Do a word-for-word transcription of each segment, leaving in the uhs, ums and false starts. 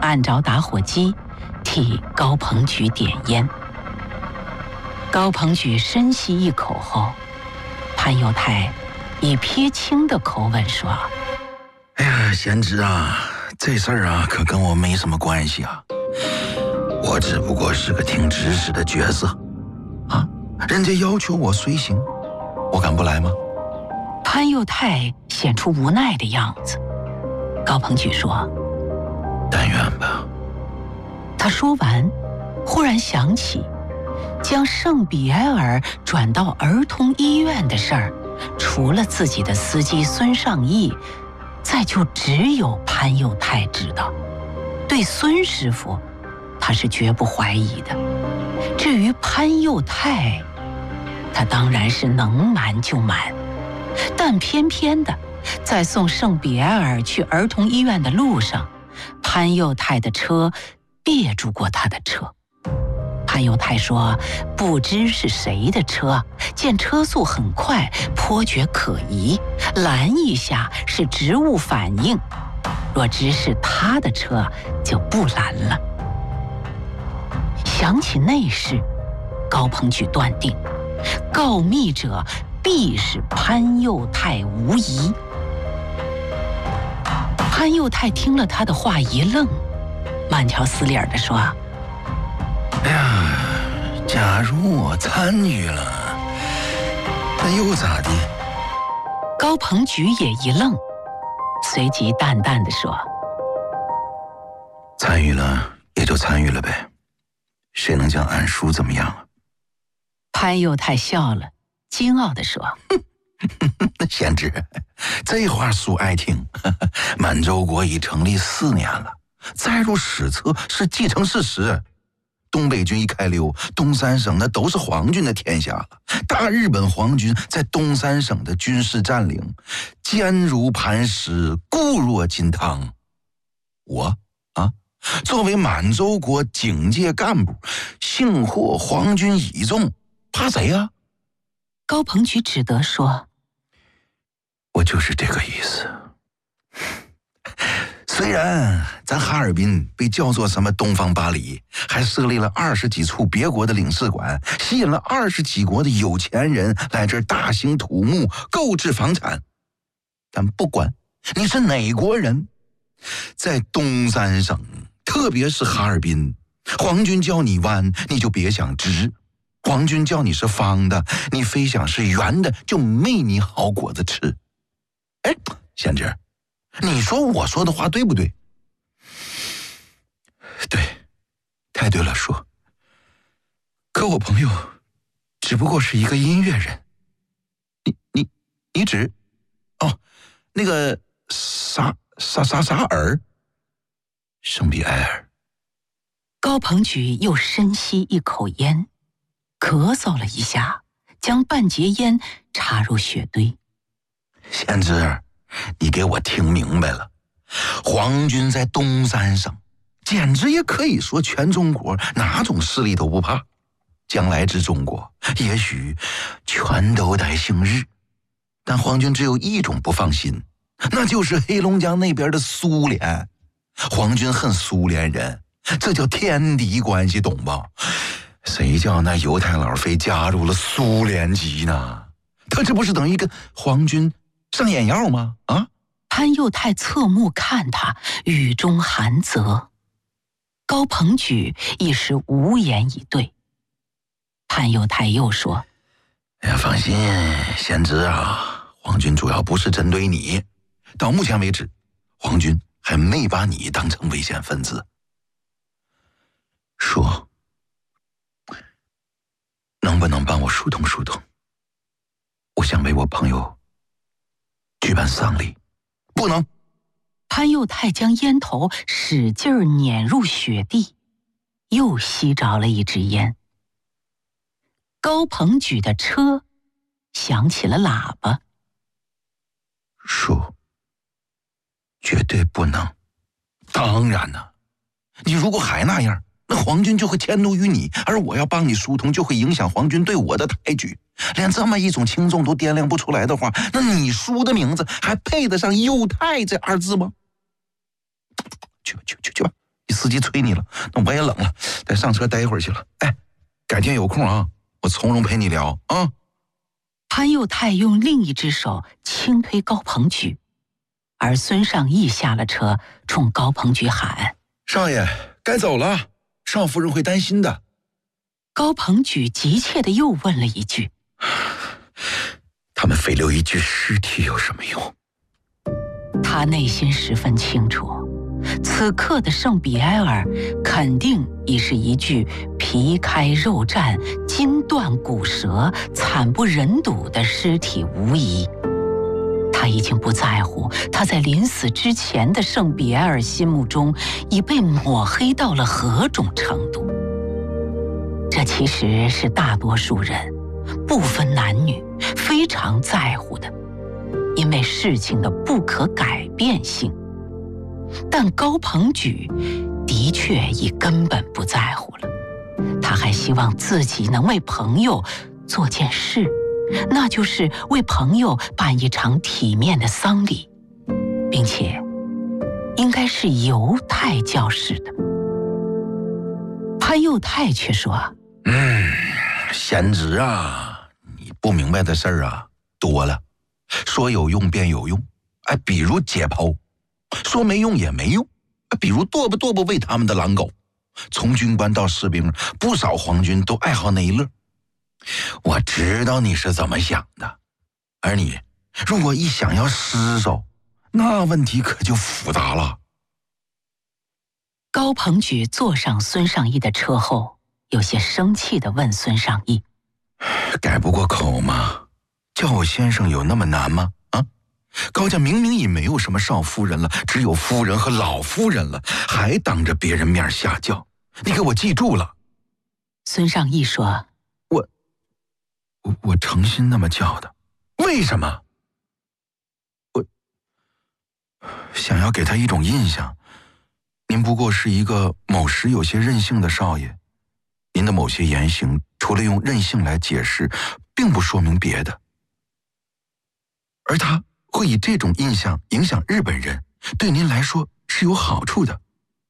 按着打火机替高鹏举点烟。高鹏举深吸一口后，潘有泰以撇清的口吻说： 哎呀，贤侄啊，这事儿啊可跟我没什么关系啊，我只不过是个听指使的角色啊，人家要求我随行，我敢不来吗？ 潘有泰显出无奈的样子。高鹏举说： 但愿吧。 他说完，忽然想起将圣比埃尔转到儿童医院的事儿，除了自己的司机孙尚义，再就只有潘有泰知道。对孙师傅，他是绝不怀疑的。至于潘有泰，他当然是能瞒就瞒。但偏偏的，在送圣比埃尔去儿童医院的路上，潘有泰的车别住过他的车。潘有泰说不知是谁的车，见车速很快，颇觉可疑，拦一下是植物反应，若知是他的车就不拦了。想起那事，高鹏举断定告密者必是潘有泰无疑。潘有泰听了他的话一愣，慢条斯理地说： 哎呀，假如我参与了，那又咋地？ 高鹏举也一愣，随即淡淡地说： 参与了也就参与了呗，谁能将俺叔怎么样啊？ 潘有泰笑了，惊傲地说： 贤侄，这话叔爱听。满洲国已成立四年了，载入史册是既成事实。东北军一开溜，东三省那都是皇军的天下了。大日本皇军在东三省的军事占领，坚如磐石，固若金汤。我啊，作为满洲国警戒干部，幸获皇军倚重，怕谁啊？ 高鹏举只得说： 我就是这个意思。虽然咱哈尔滨被叫做什么东方巴黎，还设立了二十几处别国的领事馆，吸引了二十几国的有钱人来这儿大兴土木，购置房产，但不管你是哪国人，在东三省，特别是哈尔滨，皇军叫你弯，你就别想直；皇军叫你是方的，你非想是圆的，就没你好果子吃。哎，贤侄，你说我说的话对不对？对，太对了，叔。可我朋友只不过是一个音乐人。你你你指？哦，那个啥啥啥啥尔，圣比埃尔。 高鹏举又深吸一口烟，咳嗽了一下，将半截烟插入雪堆。 贤侄，你给我听明白了，皇军在东三省，简直也可以说全中国哪种势力都不怕。将来之中国，也许全都得姓日，但皇军只有一种不放心，那就是黑龙江那边的苏联。皇军恨苏联人，这叫天敌关系，懂吧？谁叫那犹太佬非加入了苏联籍呢？他这不是等于跟皇军上眼药吗？啊！ 潘有泰侧目看他，语中含责。高鹏举一时无言以对。潘有泰又说： 哎呀，放心，贤侄啊，皇军主要不是针对你，到目前为止，皇军还没把你当成危险分子。说，能不能帮我疏通疏通？我想为我朋友举办丧礼。不能。 潘有泰将烟头使劲儿碾入雪地，又吸着了一支烟。高鹏举的车响起了喇叭。 叔，绝对不能。当然呢，你如果还那样，那皇军就会迁怒于你，而我要帮你疏通，就会影响皇军对我的抬举。连这么一种轻重都掂量不出来的话，那你叔的名字还配得上右太这二字吗？去吧去吧去去吧，你司机催你了，那我也冷了，得上车待一会儿去了。哎，改天有空啊，我从容陪你聊啊。 潘佑泰用另一只手轻推高鹏举，而孙尚义下了车，冲高鹏举喊：“ 少爷，该走了，少夫人会担心的。” 高鹏举急切地又问了一句：“ 他们非留一具尸体有什么用？” 他内心十分清楚，此刻的圣比埃尔肯定已是一具皮开肉绽、筋断骨折、惨不忍睹的尸体无疑。他已经不在乎他在临死之前的圣比埃尔心目中已被抹黑到了何种程度。这其实是大多数人，不分男女，非常在乎的，因为事情的不可改变性。但高鹏举的确已根本不在乎了，他还希望自己能为朋友做件事，那就是为朋友办一场体面的丧礼，并且应该是犹太教式的。潘佑泰却说：“ 嗯，贤侄啊，你不明白的事儿啊多了，说有用便有用，哎，比如解剖，说没用也没用，比如剁吧剁吧喂他们的狼狗，从军官到士兵，不少皇军都爱好那一乐。我知道你是怎么想的，而你如果一想要尸首，那问题可就复杂了。” 高鹏举坐上孙尚义的车后，有些生气地问孙尚义：“ 改不过口吗？叫我先生有那么难吗？啊，高家明明已没有什么少夫人了，只有夫人和老夫人了，还当着别人面下轿，你给我记住了。” 孙尚义说：“ 我我我诚心那么叫的。为什么？我想要给他一种印象，您不过是一个某时有些任性的少爷，您的某些言行除了用任性来解释，并不说明别的。而他会以这种印象影响日本人，对您来说是有好处的。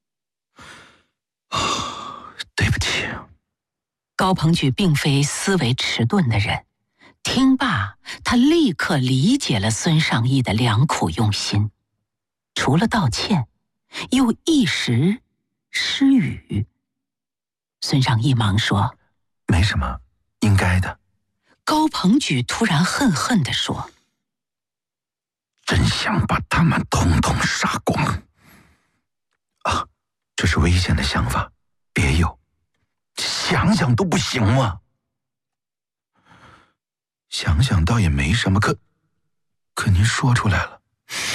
对不起。” 高鹏举并非思维迟钝的人，听罢，他立刻理解了孙尚义的良苦用心，除了道歉，又一时失语。孙尚义忙说：“ 没什么，应该的。” 高鹏举突然恨恨地说：“ 真想把他们统统杀光。啊，这是危险的想法，别有。想想都不行吗？想想倒也没什么，可可您说出来了，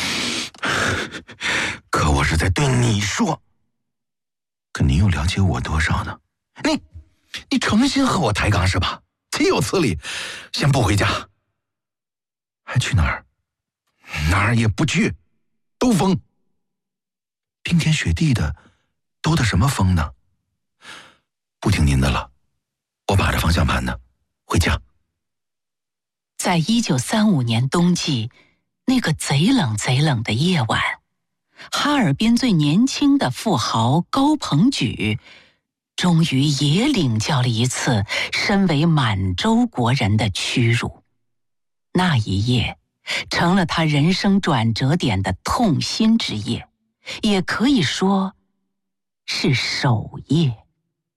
可我是在对你说。可您又了解我多少呢？你你诚心和我抬杠是吧？岂有此理！先不回家，还去哪儿？哪儿也不去，兜风。冰天雪地的，兜的什么风呢？不听您的了，我把着方向盘呢，回家。 在一九三五年冬季，那个贼冷贼冷的夜晚，哈尔滨最年轻的富豪高鹏举，终于也领教了一次身为满洲国人的屈辱。那一夜，成了他人生转折点的痛心之夜，也可以说是首夜。